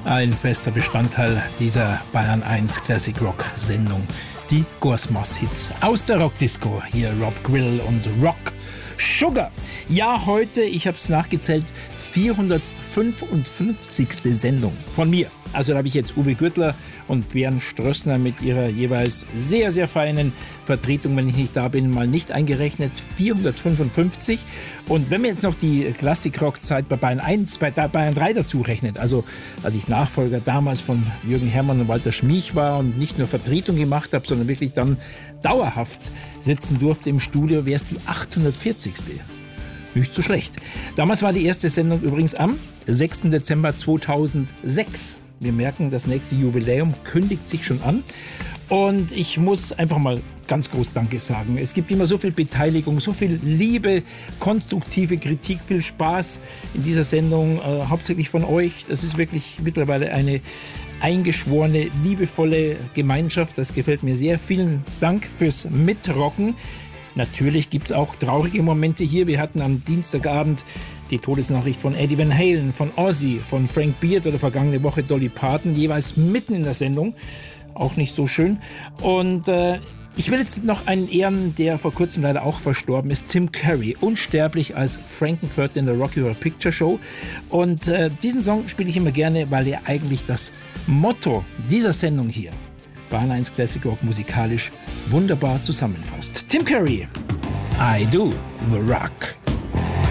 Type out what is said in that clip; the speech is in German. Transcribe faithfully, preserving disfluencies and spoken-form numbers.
ein fester Bestandteil dieser Bayern eins Classic Rock Sendung. Die Gosmos-Hits aus der Rockdisco. Hier Rob Grill und Rock Sugar. Ja, heute, ich habe es nachgezählt, vierhundertfünfundfünfzigste Sendung von mir. Also da habe ich jetzt Uwe Gürtler und Bernd Strössner mit ihrer jeweils sehr, sehr feinen Vertretung, wenn ich nicht da bin, mal nicht eingerechnet. vierhundertfünfundfünfzig. Und wenn man jetzt noch die Klassik-Rock-Zeit bei Bayern eins, bei Bayern drei dazu rechnet, also als ich Nachfolger damals von Jürgen Herrmann und Walter Schmiech war und nicht nur Vertretung gemacht habe, sondern wirklich dann dauerhaft sitzen durfte im Studio, wäre es die achthundertvierzigste. Nicht so schlecht. Damals war die erste Sendung übrigens am sechsten Dezember zweitausendsechs. Wir merken, das nächste Jubiläum kündigt sich schon an. Und ich muss einfach mal ganz groß Danke sagen. Es gibt immer so viel Beteiligung, so viel Liebe, konstruktive Kritik, viel Spaß in dieser Sendung, äh, hauptsächlich von euch. Das ist wirklich mittlerweile eine eingeschworene, liebevolle Gemeinschaft. Das gefällt mir sehr. Vielen Dank fürs Mitrocken. Natürlich gibt es auch traurige Momente hier. Wir hatten am Dienstagabend die Todesnachricht von Eddie Van Halen, von Ozzy, von Frank Beard oder vergangene Woche Dolly Parton, jeweils mitten in der Sendung. Auch nicht so schön. Und äh, ich will jetzt noch einen ehren, der vor kurzem leider auch verstorben ist, Tim Curry, unsterblich als Frankenfurter in der Rocky Horror Picture Show. Und äh, diesen Song spiele ich immer gerne, weil er eigentlich das Motto dieser Sendung hier, Bayern eins Classic Rock, musikalisch wunderbar zusammenfasst. Tim Curry, I Do the Rock.